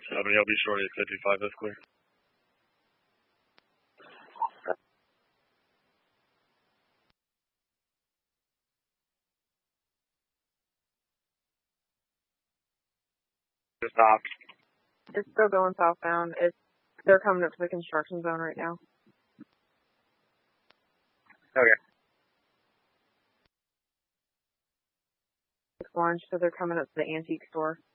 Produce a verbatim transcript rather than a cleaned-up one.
seventy, I'll be shorty at fifty-five, that's clear. Stop. It's still going southbound. It's they're coming up to the construction zone right now. Okay. It's lunch, so they're coming up to the antique store.